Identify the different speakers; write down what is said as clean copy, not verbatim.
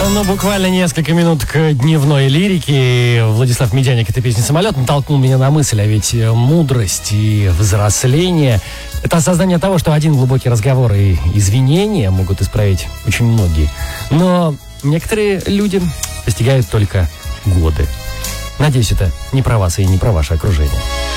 Speaker 1: Ну, буквально несколько минут к дневной лирике. Владислав Медяник этой песни «Самолет» натолкнул меня на мысль, а ведь мудрость и взросление — это осознание того, что один глубокий разговор и извинения могут исправить очень многие. Но некоторые люди постигают только годы. Надеюсь, это не про вас и не про ваше окружение.